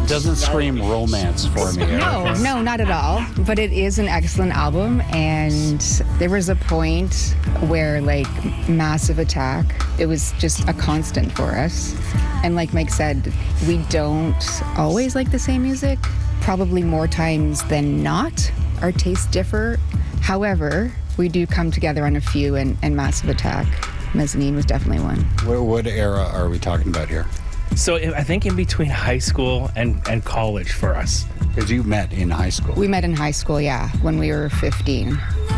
Doesn't scream romance for me. No, not at all. But it is an excellent album, and there was a point where, like, Massive Attack, it was just a constant for us. And like Mike said, we don't always like the same music. Probably more times than not, our tastes differ. However, we do come together on a few, and Massive Attack, Mezzanine was definitely one. What era are we talking about here? So I think in between high school and college for us. Because you met in high school. We met in high school, yeah, when we were 15.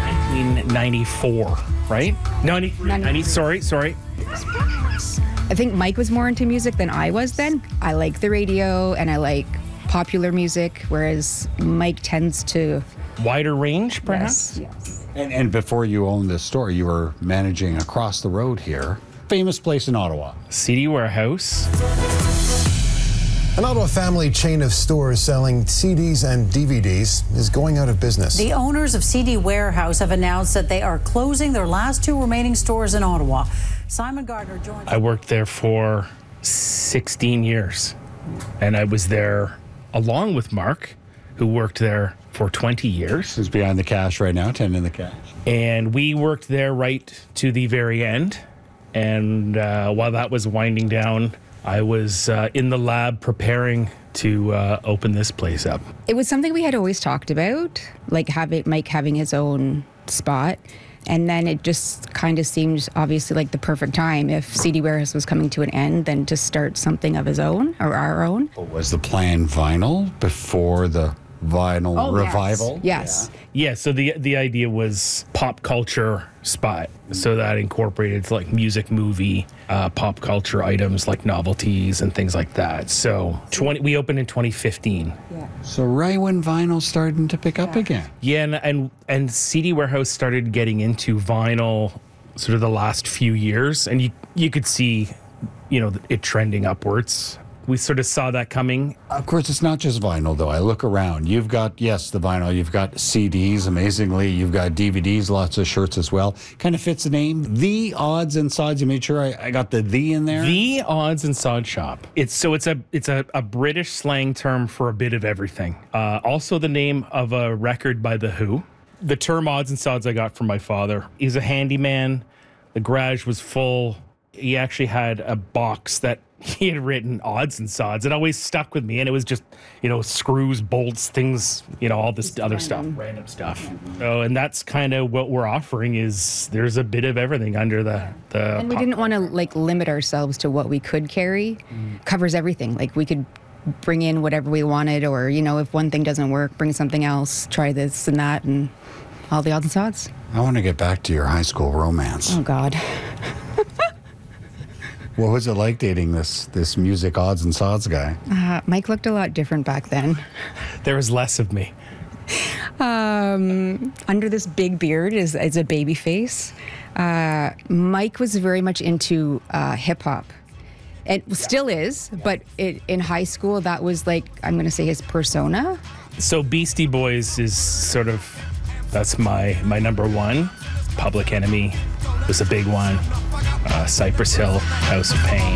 1994, right? 90, sorry. I think Mike was more into music than I was then. I like the radio and I like popular music, whereas Mike tends to... Wider range, perhaps? Yes. And before you owned this store, you were managing across the road here. Famous place in Ottawa. CD Warehouse. An Ottawa family chain of stores selling CDs and DVDs is going out of business. The owners of CD Warehouse have announced that they are closing their last two remaining stores in Ottawa. Simon Gardner joins. I worked there for 16 years, and I was there along with Mark, who worked there for 20 years. Who's behind the cash right now, tending the cash. And we worked there right to the very end. And while that was winding down, I was in the lab preparing to open this place up. It was something we had always talked about, like Mike having his own spot. And then it just kind of seemed obviously like the perfect time, if CD Warehouse was coming to an end, then to start something of his own or our own. Was the plan vinyl before the vinyl revival? Yes. Yeah, so the idea was pop culture spot. So that incorporated like music, movie, pop culture items like novelties and things like that. So we opened in 2015. Yeah. So right when vinyl started to pick up again. Yeah, and CD Warehouse started getting into vinyl sort of the last few years, and you could see, it trending upwards. We sort of saw that coming. Of course, it's not just vinyl, though. I look around. You've got, yes, the vinyl. You've got CDs, amazingly. You've got DVDs, lots of shirts as well. Kind of fits the name. The Odds and Sods. You made sure I got the in there? The Odds and Sods Shop. It's a British slang term for a bit of everything. Also the name of a record by The Who. The term odds and sods I got from my father. He's a handyman. The garage was full. He actually had a box that he had written odds and sods. It always stuck with me, and it was just, screws, bolts, things, all this other stuff, random stuff. So, and that's kind of what we're offering is there's a bit of everything under the And we didn't want to limit ourselves to what we could carry. Covers everything. Like we could bring in whatever we wanted, or, if one thing doesn't work, bring something else, try this and that, and all the odds and sods. I want to get back to your high school romance. Oh, God. What was it like dating this music odds and sods guy? Mike looked a lot different back then. There was less of me. Under this big beard is a baby face. Mike was very much into hip hop. It still is, but in high school, that was I'm going to say his persona. So Beastie Boys is that's my number one. Public Enemy was a big one. Cypress Hill, House of Pain.